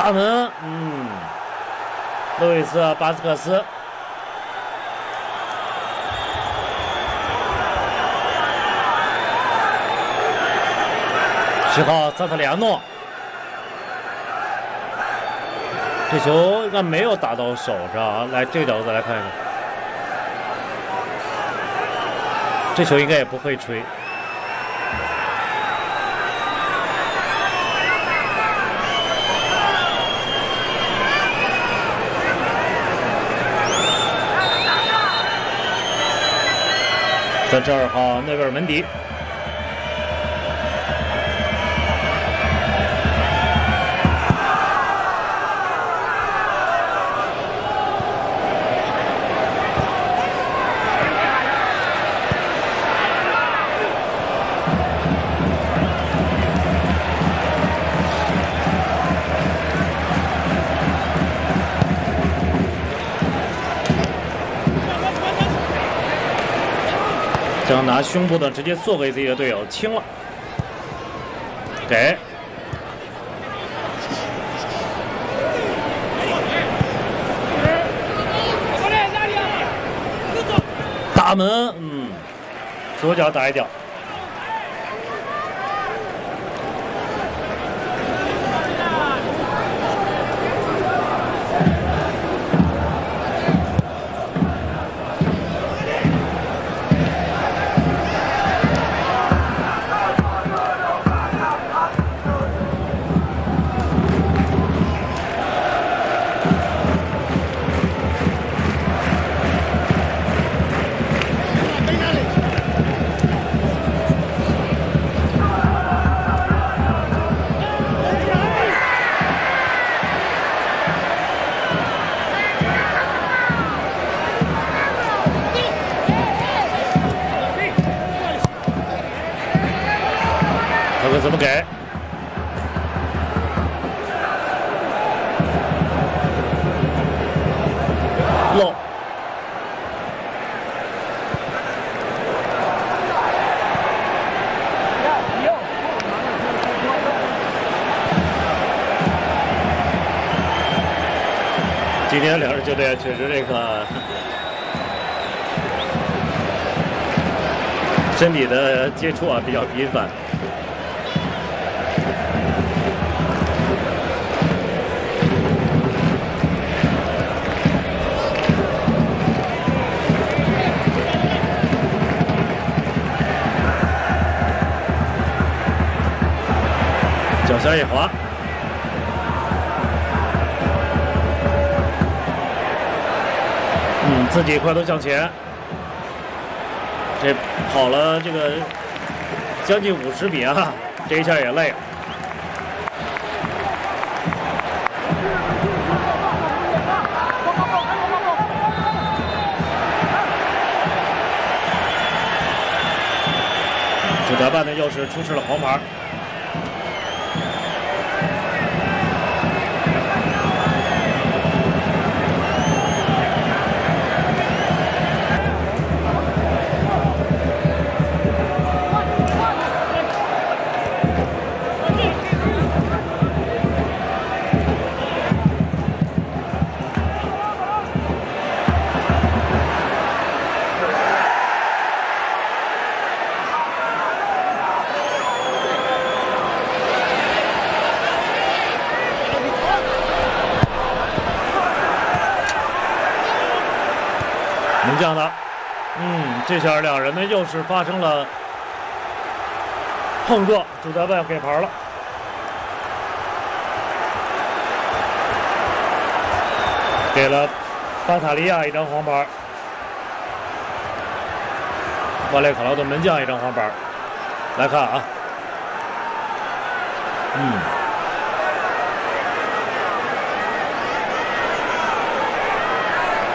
大门，路易斯·巴斯克斯。10号萨特里亚诺，这球应该没有打到手上。来，这个角度再来看一看，这球应该也不会吹。32号内维尔门迪。想拿胸部的直接做给自己的队友，轻了，给大门，左脚打一脚。这个怎么给？漏。今天两支球队确实这个身体的接触比较频繁。脚下一滑，自己快速向前，这跑了这个将近50米啊，这一下也累了。主裁判呢又是出示了黄牌。门将的，这下两人呢又是发生了碰撞，主裁判给牌了。给了巴塔利亚一张黄牌，瓦列卡劳的门将一张黄牌。来看啊，